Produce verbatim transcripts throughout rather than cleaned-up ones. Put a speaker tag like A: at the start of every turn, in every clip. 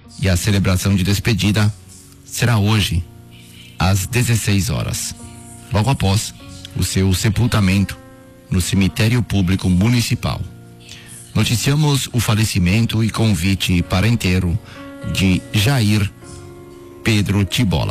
A: E a celebração de despedida será hoje, às dezesseis horas, logo após o seu sepultamento no cemitério público municipal. Noticiamos o falecimento e convite para enterro de Jair Pedro Tibola.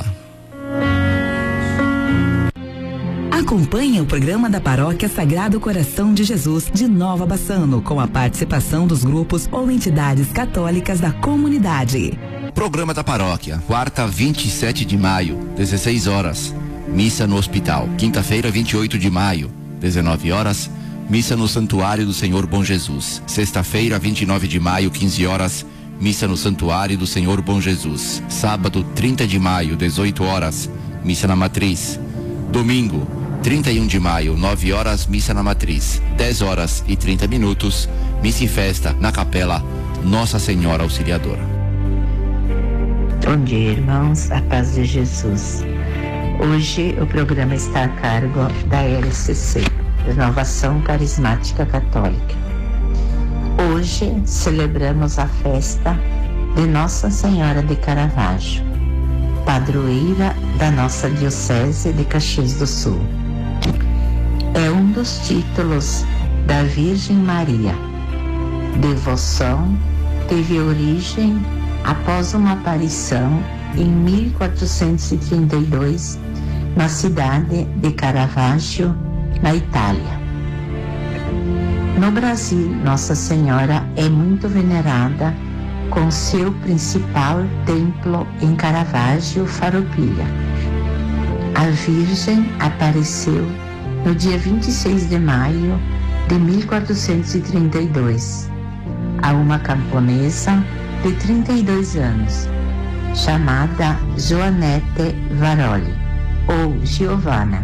B: Acompanhe o programa da Paróquia Sagrado Coração de Jesus de Nova Bassano, com a participação dos grupos ou entidades católicas da comunidade.
A: Programa da Paróquia, quarta, vinte e sete de maio, dezesseis horas, missa no hospital. Quinta-feira, vinte e oito de maio, dezenove horas, missa no Santuário do Senhor Bom Jesus. Sexta-feira, vinte e nove de maio, quinze horas, missa no Santuário do Senhor Bom Jesus. Sábado, trinta de maio, dezoito horas, missa na Matriz. Domingo, trinta e um de maio, nove horas, missa na Matriz. dez horas e trinta minutos, missa e festa na Capela Nossa Senhora Auxiliadora.
C: Bom dia, irmãos, a paz de Jesus. Hoje o programa está a cargo da L C C, Renovação Carismática Católica. Hoje celebramos a festa de Nossa Senhora de Caravaggio, padroeira da nossa Diocese de Caxias do Sul. É um dos títulos da Virgem Maria. Devoção teve origem após uma aparição em mil quatrocentos e trinta e dois na cidade de Caravaggio, na Itália. No Brasil, Nossa Senhora é muito venerada com seu principal templo em Caravaggio, Farroupilha. A Virgem apareceu no dia vinte e seis de maio de mil quatrocentos e trinta e dois a uma camponesa de trinta e dois anos, chamada Joanete Varoli, ou Giovanna.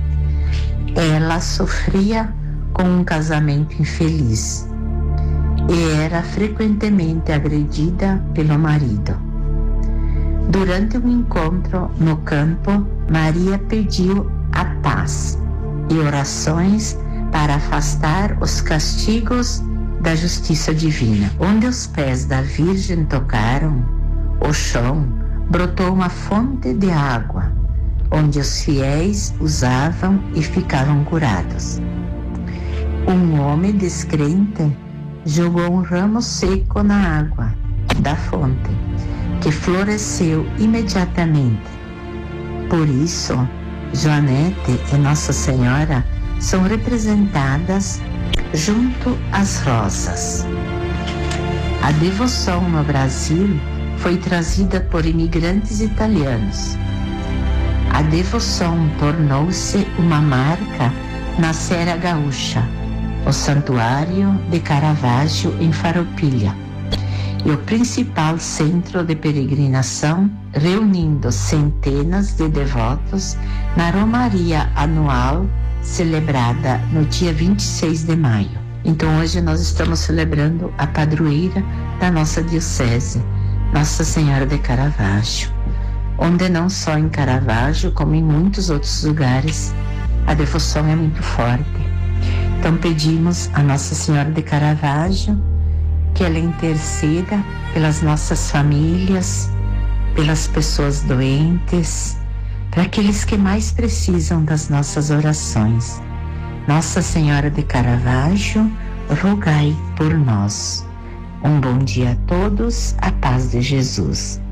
C: Ela sofria com um casamento infeliz e era frequentemente agredida pelo marido. Durante um encontro no campo, Maria pediu a paz e orações para afastar os castigos da justiça divina. Onde os pés da Virgem tocaram o chão, brotou uma fonte de água, onde os fiéis usavam e ficavam curados. Um homem descrente jogou um ramo seco na água da fonte, que floresceu imediatamente. Por isso, Joanete e Nossa Senhora são representadas junto às rosas. A devoção no Brasil foi trazida por imigrantes italianos. A devoção tornou-se uma marca na Serra Gaúcha, o Santuário de Caravaggio em Farroupilha, e o principal centro de peregrinação, reunindo centenas de devotos na romaria anual celebrada no dia vinte e seis de maio. Então hoje nós estamos celebrando a padroeira da nossa diocese, Nossa Senhora de Caravaggio, onde não só em Caravaggio, como em muitos outros lugares, a devoção é muito forte. Então pedimos a Nossa Senhora de Caravaggio que ela interceda pelas nossas famílias, pelas pessoas doentes, para aqueles que mais precisam das nossas orações. Nossa Senhora de Caravaggio, rogai por nós. Um bom dia a todos, a paz de Jesus.